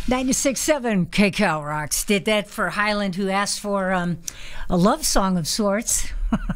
96.7 KCal Rocks did that for Highland, who asked for a love song of sorts.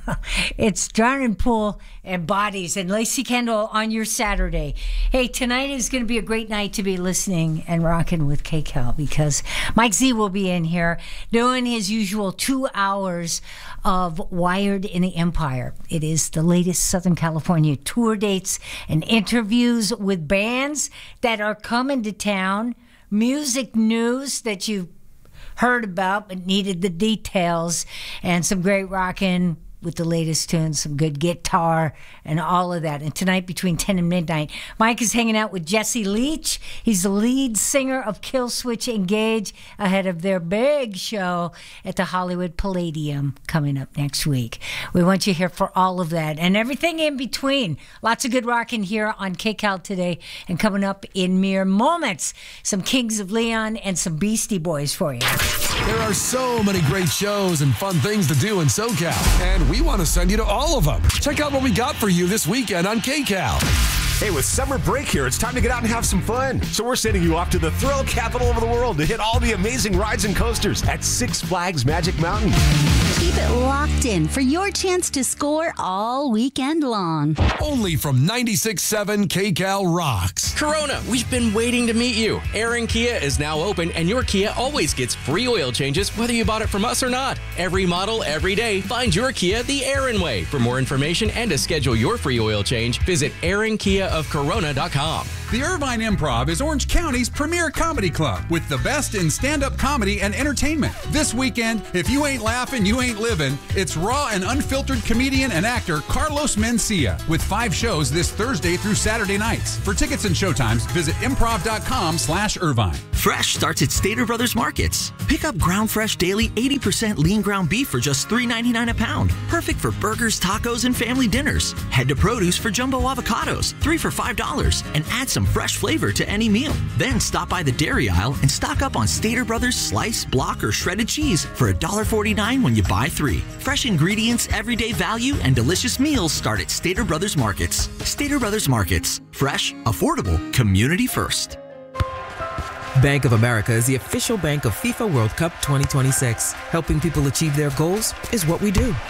It's Drowning Pool and Bodies and Lacey Kendall on your Saturday. Hey, tonight is going to be a great night to be listening and rocking with KCal because Mike Z will be in here doing his usual 2 hours of Wired in the Empire. It is the latest Southern California tour dates and interviews with bands that are coming to town, music news that you've heard about but needed the details, and some great rockin' with the latest tunes, some good guitar and all of that. And tonight between 10 and midnight, Mike is hanging out with Jesse Leach. He's the lead singer of Killswitch Engage ahead of their big show at the Hollywood Palladium coming up next week. We want you here for all of that and everything in between. Lots of good rockin' here on KCal today, and coming up in mere moments, some Kings of Leon and some Beastie Boys for you. There are so many great shows and fun things to do in SoCal, and we want to send you to all of them. Check out what we got for you this weekend on KCal. Hey, with summer break here, it's time to get out and have some fun. So we're sending you off to the thrill capital of the world to hit all the amazing rides and coasters at Six Flags Magic Mountain. Keep it locked in for your chance to score all weekend long. Only from 96.7 KCal Rocks. Corona, we've been waiting to meet you. Aaron Kia is now open, and your Kia always gets free oil changes whether you bought it from us or not. Every model, every day. Find your Kia the Aaron way. For more information and to schedule your free oil change, visit AaronKiaofCorona.com. The Irvine Improv is Orange County's premier comedy club with the best in stand-up comedy and entertainment. This weekend, if you ain't laughing, you ain't living. It's raw and unfiltered comedian and actor Carlos Mencia with 5 shows this Thursday through Saturday nights. For tickets and showtimes, visit improv.com/Irvine. Fresh starts at Stater Brothers Markets. Pick up Ground Fresh Daily 80% lean ground beef for just $3.99 a pound. Perfect for burgers, tacos, and family dinners. Head to Produce for jumbo avocados, 3 for $5, and add some fresh flavor to any meal. Then stop by the dairy aisle and stock up on Stater Brothers sliced, block, or shredded cheese for $1.49 when you buy 3. Fresh ingredients, everyday value, and delicious meals start at Stater Brothers Markets. Stater Brothers Markets. Fresh, affordable, community first. Bank of America is the official bank of FIFA World Cup 2026. Helping people achieve their goals is what we do.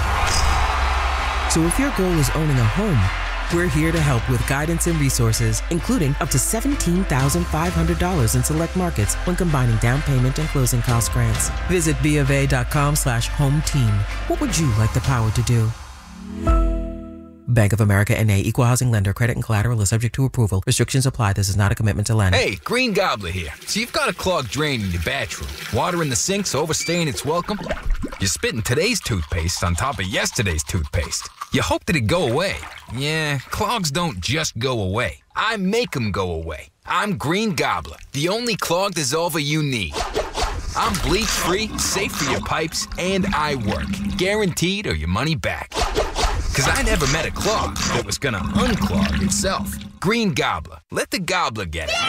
So if your goal is owning a home, we're here to help with guidance and resources, including up to $17,500 in select markets when combining down payment and closing cost grants. Visit BofA.com/home team. What would you like the power to do? Bank of America N.A. Equal Housing Lender. Credit and collateral is subject to approval. Restrictions apply. This is not a commitment to lend. Hey, Green Gobbler here. So you've got a clogged drain in your bathroom. Water in the sink's overstaying its welcome. You're spitting today's toothpaste on top of yesterday's toothpaste. You hope that it go away. Yeah, clogs don't just go away. I make them go away. I'm Green Gobbler, the only clog dissolver you need. I'm bleach-free, safe for your pipes, and I work. Guaranteed or your money back. Because I never met a clog that was gonna unclog itself. Green Gobbler. Let the gobbler get it.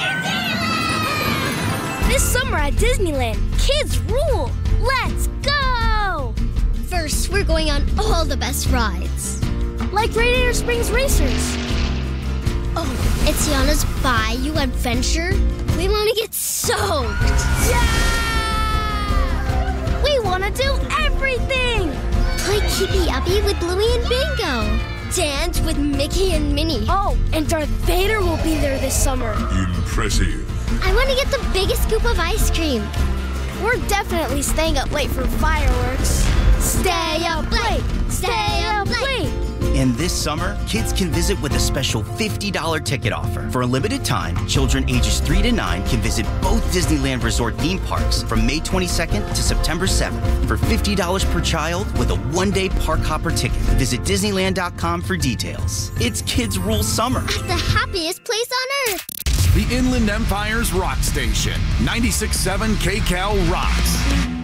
This summer at Disneyland, kids rule. Let's go! First, we're going on all the best rides. Like Radiator Springs Racers. Oh, it's Yana's Bayou Adventure. We want to get soaked. Yeah! We want to do everything! Play Keepy Uppy with Bluey and Bingo. Dance with Mickey and Minnie. Oh, and Darth Vader will be there this summer. Impressive. I want to get the biggest scoop of ice cream. We're definitely staying up late for fireworks. Stay up late! Stay up late! And this summer, kids can visit with a special $50 ticket offer. For a limited time, children ages 3 to 9 can visit both Disneyland Resort theme parks from May 22nd to September 7th for $50 per child with a one-day park hopper ticket. Visit Disneyland.com for details. It's Kids Rule Summer. At the happiest place on earth. The Inland Empire's Rock Station, 96.7 KCal Rocks.